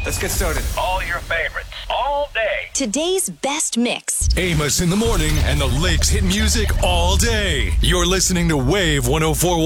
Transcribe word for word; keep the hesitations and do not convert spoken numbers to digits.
Let's get started. All your favorites, all day. Today's best mix. Amos in the morning and the Lakes hit music all day. You're listening to Wave one oh four point one.